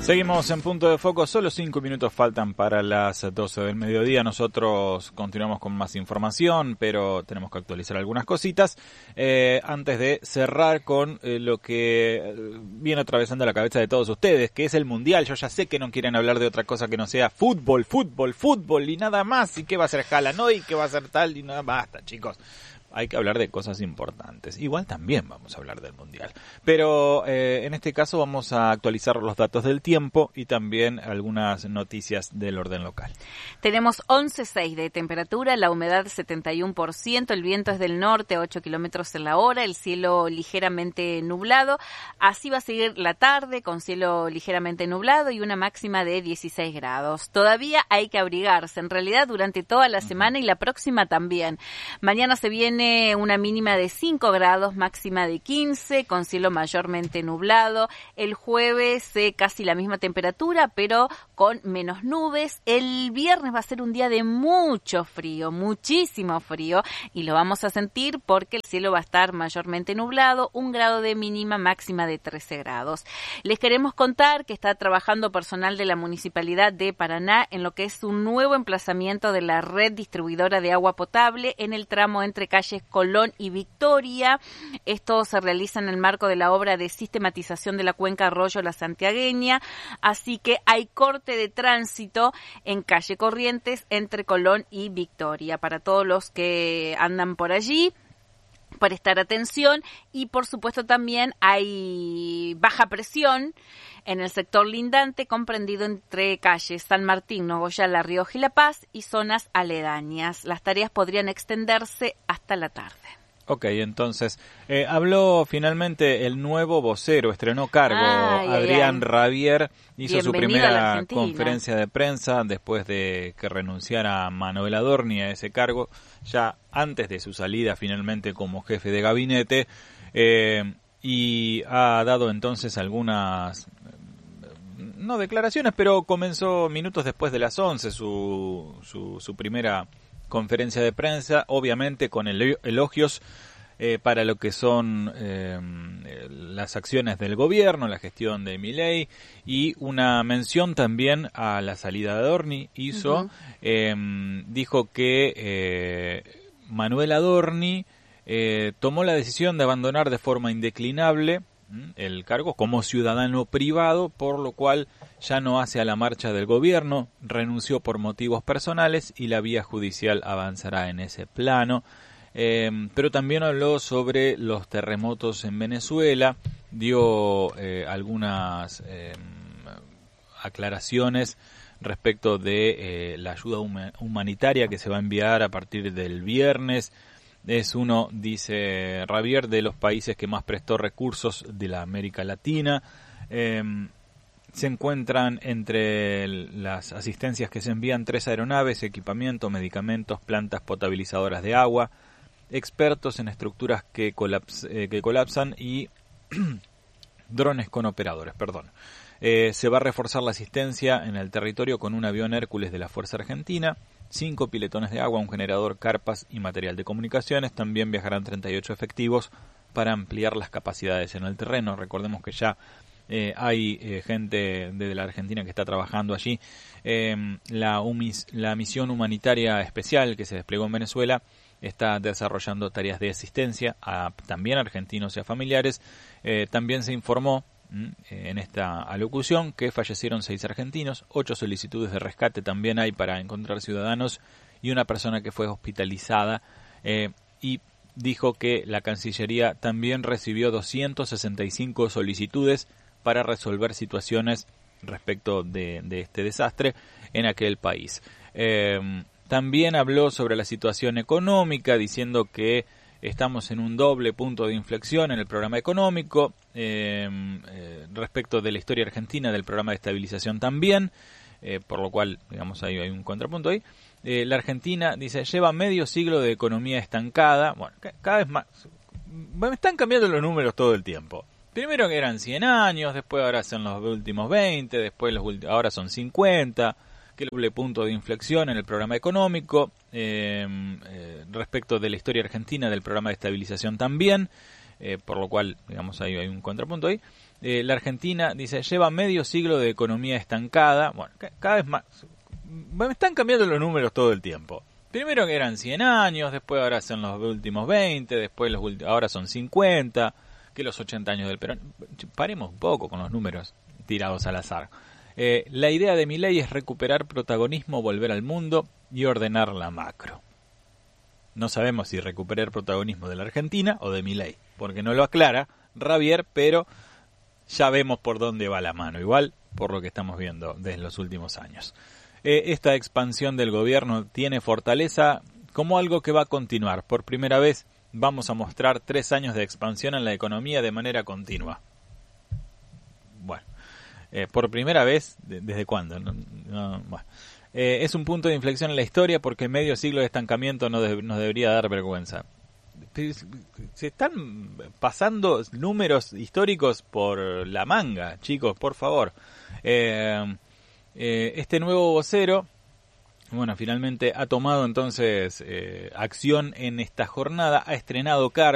Seguimos en Punto de Foco, solo 5 minutos faltan para las 12 del mediodía. Nosotros continuamos con más información, pero tenemos que actualizar algunas cositas antes de cerrar con lo que viene atravesando la cabeza de todos ustedes, que es el Mundial. Yo ya sé que no quieren hablar de otra cosa que no sea fútbol y nada más, y qué va a ser Haaland hoy, y qué va a ser tal, y nada, basta, chicos. Hay que hablar de cosas importantes. Igual también vamos a hablar del Mundial. Pero en este caso vamos a actualizar los datos del tiempo y también algunas noticias del orden local. Tenemos 11,6 de temperatura, la humedad 71%, el viento es del norte a 8 kilómetros en la hora, el cielo ligeramente nublado. Así va a seguir la tarde con cielo ligeramente nublado y una máxima de 16 grados. Todavía hay que abrigarse, en realidad durante toda la semana y la próxima también. Mañana se viene una mínima de 5 grados, máxima de 15, con cielo mayormente nublado. El jueves casi la misma temperatura, pero con menos nubes. El viernes va a ser un día de mucho frío, muchísimo frío, y lo vamos a sentir porque el cielo va a estar mayormente nublado, 1 grado de mínima, máxima de 13 grados. Les queremos contar que está trabajando personal de la Municipalidad de Paraná en lo que es un nuevo emplazamiento de la red distribuidora de agua potable en el tramo entre calles Colón y Victoria. Esto se realiza en el marco de la obra de sistematización de la cuenca Arroyo La Santiagueña, así que hay corte de tránsito en calle Corrientes entre Colón y Victoria. Para todos los que andan por allí, prestar atención, y por supuesto también hay baja presión en el sector lindante, comprendido entre calles San Martín, Nogoyá, La Rioja y La Paz y zonas aledañas. Las tareas podrían extenderse hasta la tarde. Ok, entonces, habló finalmente el nuevo vocero, estrenó cargo, Adrián Rabier, hizo su primera conferencia de prensa después de que renunciara Manuel Adorni a ese cargo, ya antes de su salida finalmente como jefe de gabinete, y ha dado entonces algunas, no declaraciones, pero comenzó minutos después de las 11 su primera conferencia de prensa, obviamente con elogios para lo que son las acciones del gobierno, la gestión de Milei, y una mención también a la salida de Adorni. Hizo, dijo que Manuel Adorni tomó la decisión de abandonar de forma indeclinable el cargo como ciudadano privado, por lo cual ya no hace a la marcha del gobierno, renunció por motivos personales y la vía judicial avanzará en ese plano. Pero también habló sobre los terremotos en Venezuela, dio algunas aclaraciones respecto de la ayuda humanitaria que se va a enviar a partir del viernes. Es uno, dice Rabier, de los países que más prestó recursos de la América Latina. Se encuentran entre las asistencias que se envían 3 aeronaves, equipamiento, medicamentos, plantas potabilizadoras de agua, expertos en estructuras que colapsan y drones con operadores, se va a reforzar la asistencia en el territorio con un avión Hércules de la Fuerza Argentina, 5 piletones de agua, un generador, carpas y material de comunicaciones. También viajarán 38 efectivos para ampliar las capacidades en el terreno. Recordemos que ya hay gente de la Argentina que está trabajando allí. La misión humanitaria especial que se desplegó en Venezuela está desarrollando tareas de asistencia a también argentinos y a familiares. También se informó en esta alocución que fallecieron 6 argentinos, 8 solicitudes de rescate también hay para encontrar ciudadanos y una persona que fue hospitalizada, y dijo que la Cancillería también recibió 265 solicitudes para resolver situaciones respecto de este desastre en aquel país. También habló sobre la situación económica, diciendo que estamos en un doble punto de inflexión en el programa económico, respecto de la historia argentina del programa de estabilización también, por lo cual, digamos, hay un contrapunto ahí. La Argentina, dice, lleva medio siglo de economía estancada. Bueno, cada vez más, están cambiando los números todo el tiempo. Primero que eran 100 años, después ahora son los últimos 20, después ahora son 50, que el doble punto de inflexión en el programa económico, respecto de la historia argentina del programa de estabilización también, por lo cual, digamos, hay un contrapunto ahí. La Argentina, dice, lleva medio siglo de economía estancada. Bueno, cada vez más. Están cambiando los números todo el tiempo. Primero que eran 100 años, después ahora son los últimos 20, después ahora son 50, que los 80 años del Perón. Paremos un poco con los números tirados al azar. La idea de Milei es recuperar protagonismo, volver al mundo y ordenar la macro. No sabemos si recuperar protagonismo de la Argentina o de Milei, porque no lo aclara Javier, pero ya vemos por dónde va la mano, igual por lo que estamos viendo desde los últimos años. Esta expansión del gobierno tiene fortaleza como algo que va a continuar. Por primera vez vamos a mostrar 3 años de expansión en la economía de manera continua. Bueno, por primera vez, ¿desde cuándo? Bueno. Es un punto de inflexión en la historia porque medio siglo de estancamiento nos debería dar vergüenza. Se están pasando números históricos por la manga, chicos, por favor. Este nuevo vocero, bueno, finalmente ha tomado entonces acción en esta jornada, ha estrenado cargo.